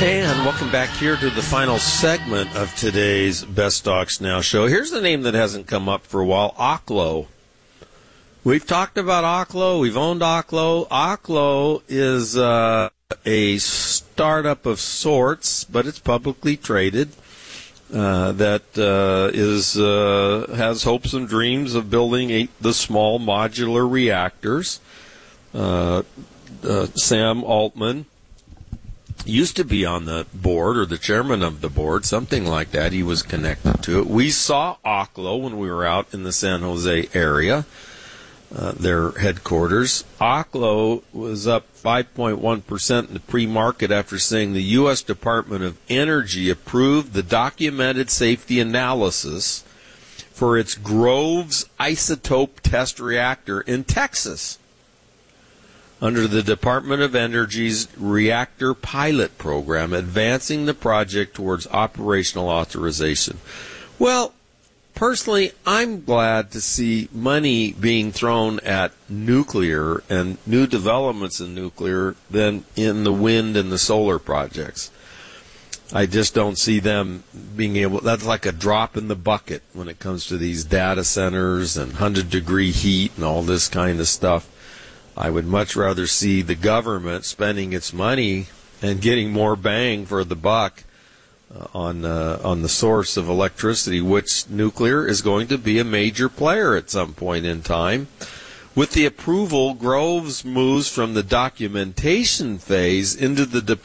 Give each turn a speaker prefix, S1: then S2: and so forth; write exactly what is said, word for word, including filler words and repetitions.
S1: And welcome back here to the final segment of today's Best Stocks Now show. Here's the name that hasn't come up for a while, Oklo. We've talked about Oklo. We've owned Oklo. Oklo is uh, a startup of sorts, but it's publicly traded. Uh, that uh, is uh, has hopes and dreams of building a, the small modular reactors. Uh, uh, Sam Altman used to be on the board, or the chairman of the board, something like that. He was connected to it. We saw Oklo when we were out in the San Jose area, uh, their headquarters. Oklo was up five point one percent in the pre-market after saying the U S Department of Energy approved the documented safety analysis for its Groves isotope test reactor in Texas, under the Department of Energy's Reactor Pilot Program, advancing the project towards operational authorization. Well, personally, I'm glad to see money being thrown at nuclear and new developments in nuclear than in the wind and the solar projects. I just don't see them being able, that's like a drop in the bucket when it comes to these data centers and one hundred degree heat and all this kind of stuff. I would much rather see the government spending its money and getting more bang for the buck uh, on uh, on the source of electricity, which nuclear is going to be a major player at some point in time. With the approval, Groves moves from the documentation phase into the